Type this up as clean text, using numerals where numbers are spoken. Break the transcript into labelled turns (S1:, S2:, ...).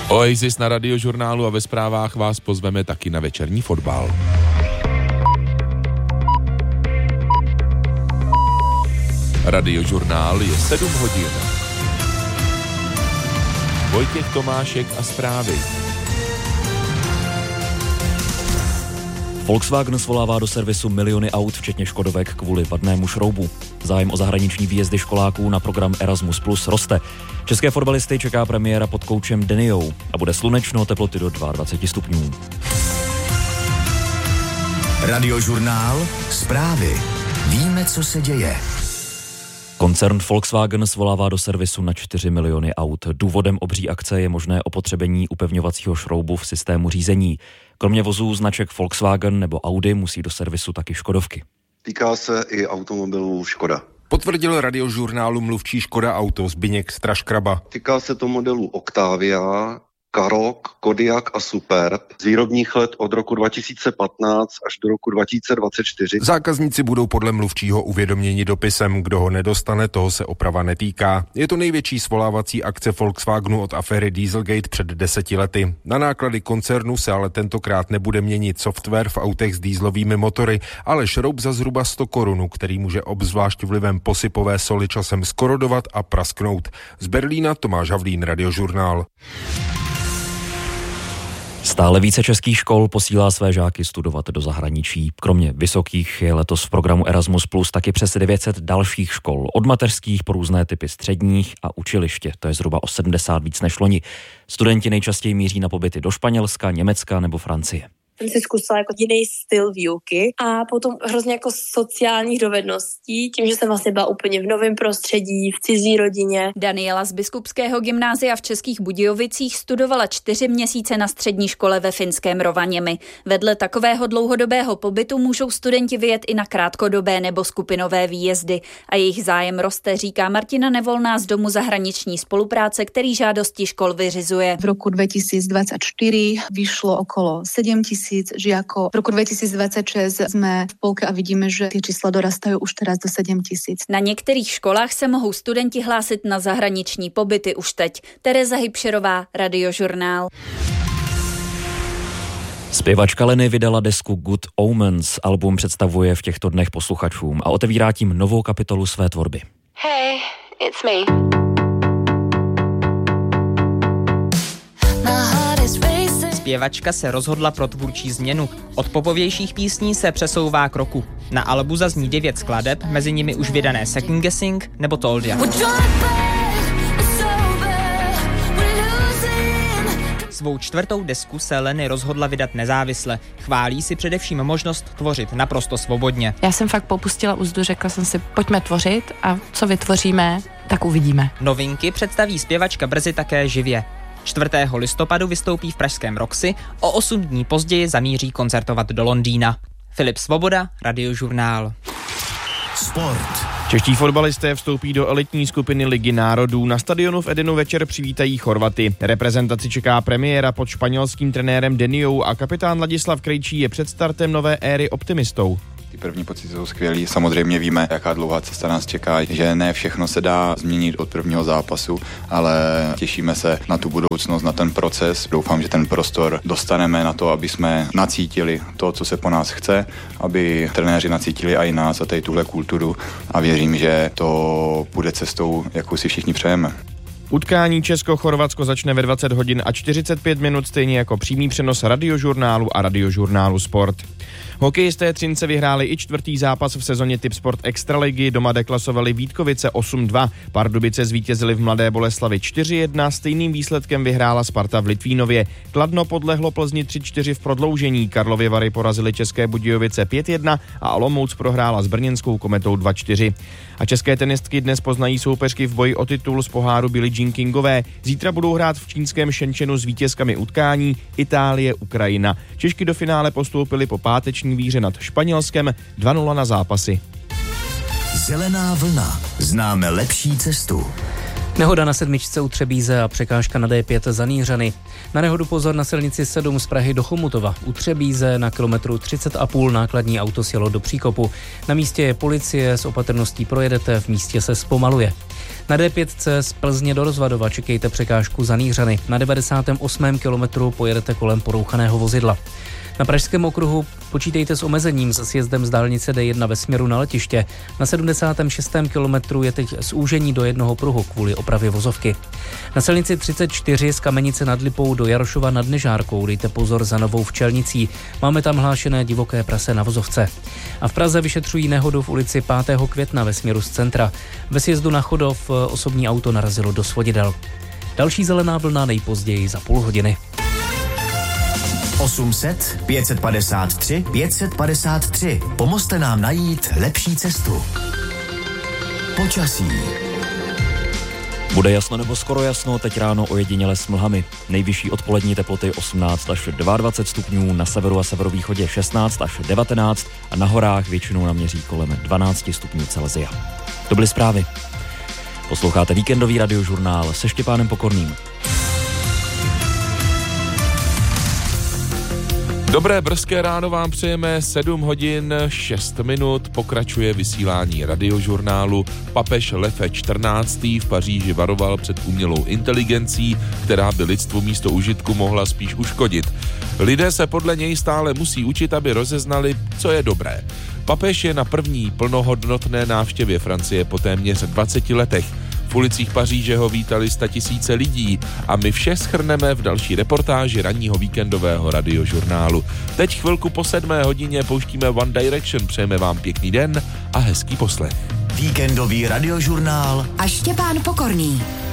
S1: Oasis na Radiožurnálu a ve zprávách vás pozveme taky na večerní fotbal. Radiožurnál je 7 hodin. Vojtěch Tomášek a zprávy.
S2: Volkswagen svolává do servisu miliony aut, včetně škodovek, kvůli vadnému šroubu. Zájem o zahraniční výjezdy školáků na program Erasmus Plus roste. České fotbalisty čeká premiéra pod koučem Deniou a bude slunečno, teploty do 22 stupňů.
S3: Radiožurnál, zprávy. Víme, co se děje.
S2: Koncern Volkswagen svolává do servisu na 4 miliony aut. Důvodem obří akce je možné opotřebení upevňovacího šroubu v systému řízení. Kromě vozů značek Volkswagen nebo Audi musí do servisu taky škodovky.
S4: Týká se i automobilů Škoda.
S5: Potvrdil Radiožurnálu mluvčí Škoda Auto Zbyněk Straškraba.
S4: Týká se to modelů Octavia, Karoq, Kodiaq a Superb z výrobních let od roku 2015 až do roku 2024.
S5: Zákazníci budou podle mluvčího uvědoměni dopisem. Kdo ho nedostane, toho se oprava netýká. Je to největší svolávací akce Volkswagenu od aféry Dieselgate před 10 lety. Na náklady koncernu se ale tentokrát nebude měnit software v autech s dieselovými motory, ale šroub za zhruba 100 korun, který může obzvlášť vlivem posypové soli časem skorodovat a prasknout. Z Berlína Tomáš Havlín, Radiožurnál.
S2: Stále více českých škol posílá své žáky studovat do zahraničí. Kromě vysokých je letos v programu Erasmus Plus taky přes 900 dalších škol. Od mateřských po různé typy středních a učiliště. To je zhruba o 70 víc než loni. Studenti nejčastěji míří na pobyty do Španělska, Německa nebo Francie.
S6: Jsem si zkusila jako jiný styl výuky a potom hrozně jako sociálních dovedností, tím, že jsem vlastně byla úplně v novém prostředí, v cizí rodině.
S7: Daniela z Biskupského gymnázia v Českých Budějovicích studovala 4 měsíce na střední škole ve finském Rovaniemi. Vedle takového dlouhodobého pobytu můžou studenti vyjet i na krátkodobé nebo skupinové výjezdy a jejich zájem roste, říká Martina Nevolná z Domu zahraniční spolupráce, který žádosti škol vyřizuje.
S8: V roku 2024 vyšlo okolo 7 000 žiakov. V roku 2026 jsme v polke a vidíme, že ty čísla dorastají už teraz do 7 000.
S7: Na některých školách se mohou studenti hlásit na zahraniční pobyty už teď. Tereza Hybšerová, Radiožurnál.
S2: Zpěvačka Lenny vydala desku Good Omens. Album představuje v těchto dnech posluchačům a otevírá tím novou kapitolu své tvorby.
S9: Hey, it's me. Zpěvačka se rozhodla pro tvůrčí změnu. Od popovějších písní se přesouvá k rocku. Na albu zazní 9 skladeb, mezi nimi už vydané Second Guessing nebo Told Ya. Svou 4. desku se Lenny rozhodla vydat nezávisle. Chválí si především možnost tvořit naprosto svobodně.
S10: Já jsem fakt popustila úzdu, řekla jsem si, pojďme tvořit a co vytvoříme, tak uvidíme.
S9: Novinky představí zpěvačka brzy také živě. 4. listopadu vystoupí v pražském Roxy, o 8 dní později zamíří koncertovat do Londýna. Filip Svoboda, Radiožurnál.
S3: Sport.
S11: Čeští fotbalisté vstoupí do elitní skupiny Ligy národů. Na stadionu v Edenu večer přivítají Chorvaty. Reprezentaci čeká premiéra pod španělským trenérem Deniou a kapitán Ladislav Krejčí je před startem nové éry optimistou.
S12: Ty první pocity jsou skvělý. Samozřejmě víme, jaká dlouhá cesta nás čeká, že ne všechno se dá změnit od prvního zápasu, ale těšíme se na tu budoucnost, na ten proces. Doufám, že ten prostor dostaneme na to, aby jsme nacítili to, co se po nás chce, aby trenéři nacítili i nás a tady tuhle kulturu a věřím, že to bude cestou, jakou si všichni přejeme.
S11: Utkání Česko-Chorvatsko začne ve 20 hodin a 45 minut, stejně jako přímý přenos Radiožurnálu a Radiožurnálu Sport. Hokejisté Třince vyhráli i 4. zápas v sezóně Tipsport Extraligy, doma deklasovali Vítkovice 8-2, Pardubice zvítězili v Mladé Boleslavi 4-1, stejným výsledkem vyhrála Sparta v Litvínově. Kladno podlehlo Plzni 3-4 v prodloužení, Karlovy Vary porazili České Budějovice 5-1 a Olomouc prohrála s brněnskou Kometou 2-4. A české tenistky dnes poznají soupeřky v boji o titul z poháru Billie Jean Kingové. Zítra budou hrát v čínském Shenzhenu s vítězkami utkání Itálie, Ukrajina. Češky do finále postoupily po páteční výhře nad Španělskem 2-0 na zápasy.
S3: Zelená vlna. Známe lepší cestu.
S13: Nehoda na 7 u Třebíze a překážka na D5 za Nýřany. Na nehodu pozor na silnici 7 z Prahy do Chomutova. U Třebíze na kilometru 30,5 nákladní auto sjelo do příkopu. Na místě je policie, s opatrností projedete, v místě se zpomaluje. Na D5 z Plzně do Rozvadova čekejte překážku Zanířany. Na 98. kilometru pojedete kolem porouchaného vozidla. Na Pražském okruhu počítejte s omezením se sjezdem z dálnice D1 ve směru na letiště. Na 76. kilometru je teď zúžení do jednoho pruhu kvůli opravě vozovky. Na silnici 34 z Kamenice nad Lipou do Jarošova nad Nežárkou dejte pozor za Novou Včelnicí. Máme tam hlášené divoké prase na vozovce. A v Praze vyšetřují nehodu v ulici 5. května ve směru z centra. Ve sjezdu na Chodov osobní auto narazilo do svodidel. Další zelená vlna nejpozději za půl hodiny.
S3: 800 553 553. Pomozte nám najít lepší cestu. Počasí.
S2: Bude jasno nebo skoro jasno, teď ráno ojediněle s mlhami. Nejvyšší odpolední teploty 18 až 22 stupňů, na severu a severovýchodě 16 až 19 a na horách většinou naměří kolem 12 stupňů Celsia. To byly zprávy. Posloucháte víkendový radiožurnál se Štěpánem Pokorným.
S1: Dobré brzké ráno vám přejeme, 7 hodin 6 minut, pokračuje vysílání radiožurnálu. Papež Lev XIV. V Paříži varoval před umělou inteligencí, která by lidstvu místo užitku mohla spíš uškodit. Lidé se podle něj stále musí učit, aby rozeznali, co je dobré. Papež je na první plnohodnotné návštěvě Francie po téměř 20 letech. V ulicích Paříže ho vítali 100 000 lidí a my vše shrneme v další reportáži ranního víkendového radiožurnálu. Teď chvilku po 7 hodině pouštíme One Direction, přejeme vám pěkný den a hezký poslech.
S3: Víkendový radiožurnál
S14: a Štěpán Pokorný.